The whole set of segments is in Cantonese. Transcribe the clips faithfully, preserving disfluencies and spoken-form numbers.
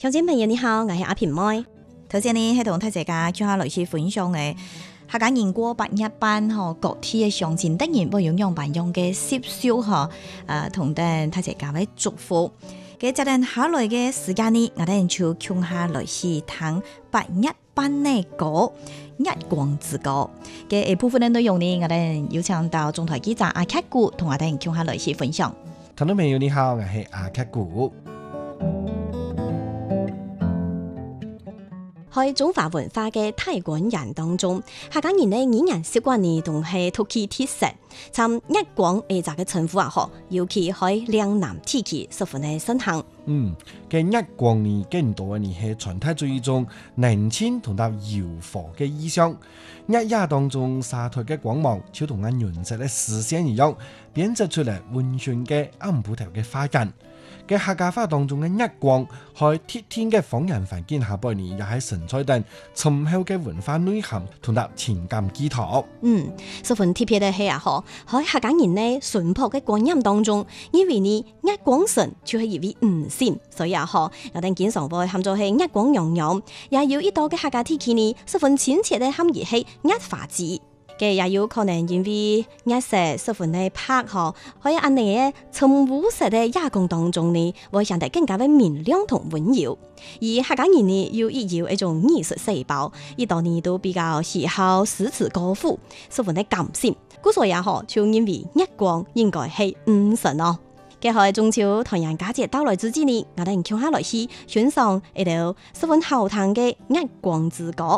聽眾朋友你好，我係阿平妹。 頭先呢係同大家講下類似分享嘅客家人過八一班嗬，各地嘅鄉親當然會有樣辦樣嘅習俗嗬，誒同等大家嘅祝福。嘅就等下來嘅時間呢，我哋就講下類似聽八一班嘅歌，日光之歌嘅部分嘅內容呢，我哋邀請到中台記者阿克古同我哋講下類似分享。 聽眾朋友你好，我係阿克古。 喺中華文化嘅泰國人當中，客家人呢語言習慣呢同係土氣特色，參日光呢集嘅稱呼啊，嗬，尤其喺嶺南地區十分嘅盛行。 嗯，嘅日光呢更多呢係傳達咗一種年輕同埋柔和嘅意象。日夜當中灑脫嘅光芒，就同俺原色嘅視線一樣，編織出嚟溫順嘅暗布頭嘅花間。嘅客家話當中嘅日光，喺貼天嘅方言環境下邊呢，也係存在等深厚嘅文化內涵同埋情感寄託。 嗯，十分特別嘅係啊，嗬，喺客家人呢淳樸嘅觀音當中，因為呢日光神就係一位五仙，所以啊，嗬，有啲經常會喊做係日光娘娘，也有一道嘅客家地區呢十分親切嘅含義係日華子。嘅也有可能因為日色十分的白嗬，可以按你嘅沉烏色的夜光當中呢，會顯得更加的明亮同溫柔。而客家人呢，又亦有一種藝術細胞，一度呢都比較喜好詩詞歌賦，十分的感性。故所以嗬，就認為日光應該係五神哦。嘅喺中秋團圓佳節到來之際呢，我哋聽下來去欣賞一道十分好聽嘅日光之歌。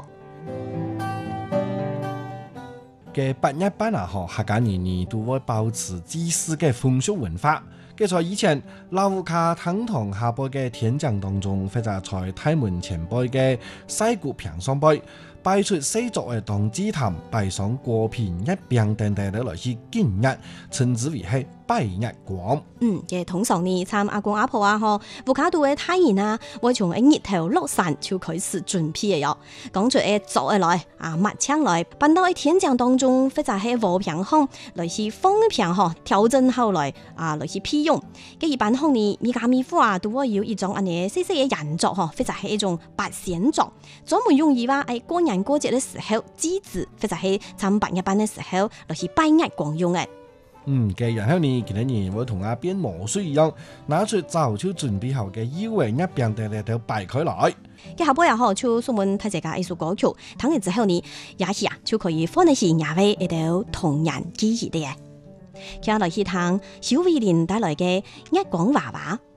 嘅八一班啊，嗬，客家人呢都會保持祭祀嘅風俗文化。嘅在以前老卡堂堂下輩嘅天將當中，或者在大門前輩嘅西固坪上輩，擺出四座嘅當祭壇，擺上果片一餅等等嘅來去敬日，稱之為係拜日光。 嗯，嘅通常呢，參阿公阿婆啊，嗬，烏卡度嘅太人啊，會從日頭落山就開始準備嘅喲。講出誒做誒來啊，抹槍來，搬到喺天井當中，或者係和平巷，類似風平嗬，調整後來啊，類似披用。嘅一般巷呢，米家米夫啊，都會有一種安尼細細嘅人作嗬，或者係一種八仙作，專門用於話喺過年過節嘅時候祭祀，或者係參八一班嘅時候，類似拜日光用嘅。 嗯，嘅然後呢，其他人會同阿變魔術一樣，拿出早就準備好嘅腰圍一邊嘅嚟到擺開來。 嘅下波又好，就送問睇這個藝術歌曲，聽完之後呢，也許啊就可以放喺是廿位一道童年記憶的嘅。接下來去聽小慧玲帶來嘅日光娃娃。